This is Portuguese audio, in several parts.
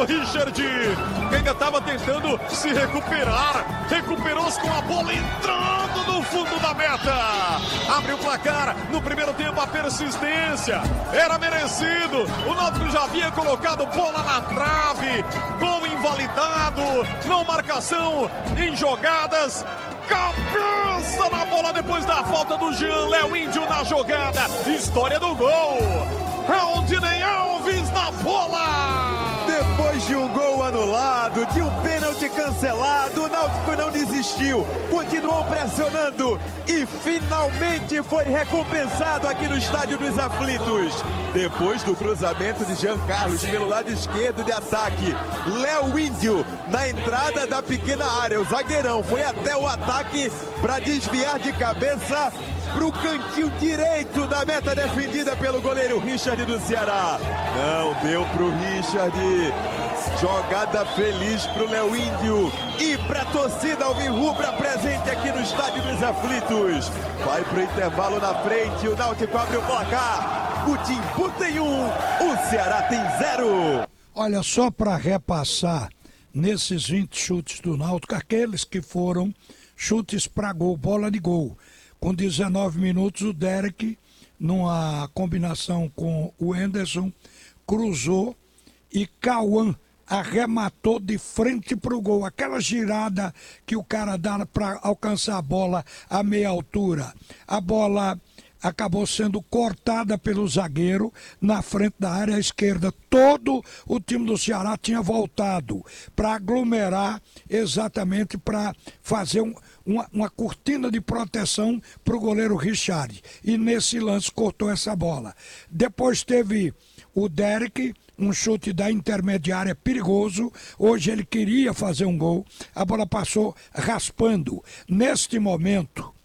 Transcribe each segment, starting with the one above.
o Richard, que ainda estava tentando se recuperar. Recuperou-se com a bola entrando no fundo da meta. Abre o placar no primeiro tempo, a persistência. Era merecido. O Náutico já havia colocado bola na trave. Gol invalidado. Não marcação em jogadas. Cabeça na bola depois da falta do Jean. Léo Índio na jogada. História do gol. Aldinei Alves na bola. Depois de um gol anulado, de um pênalti cancelado, o Náutico não desistiu, continuou pressionando e finalmente foi recompensado aqui no Estádio dos Aflitos. Depois do cruzamento de Jean Carlos pelo lado esquerdo de ataque, Léo Índio na entrada da pequena área, o zagueirão foi até o ataque para desviar de cabeça para o cantinho direito da meta defendida pelo goleiro Richard do Ceará. Não deu para o Richard. Jogada feliz para o Léo Índio e para a torcida alvirrubra presente aqui no Estádio dos Aflitos. Vai para o intervalo na frente, o Náutico abre o placar. O Timbu tem 1, o Ceará tem 0. Olha, só para repassar nesses 20 chutes do Náutico, aqueles que foram chutes para gol, bola de gol. Com 19 minutos, o Derek, numa combinação com o Henderson, cruzou e Cauã arrematou de frente para o gol. Aquela girada que o cara dá para alcançar a bola a meia altura. A bola acabou sendo cortada pelo zagueiro na frente da área esquerda. Todo o time do Ceará tinha voltado para aglomerar exatamente para fazer uma cortina de proteção para o goleiro Richard. E nesse lance cortou essa bola. Depois teve o Derek, um chute da intermediária perigoso. Hoje ele queria fazer um gol. A bola passou raspando. Neste momento,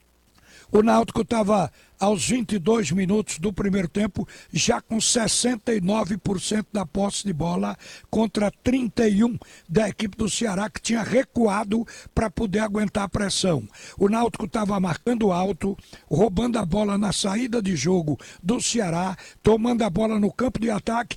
o Náutico estava aos 22 minutos do primeiro tempo, já com 69% da posse de bola contra 31% da equipe do Ceará, que tinha recuado para poder aguentar a pressão. O Náutico estava marcando alto, roubando a bola na saída de jogo do Ceará, tomando a bola no campo de ataque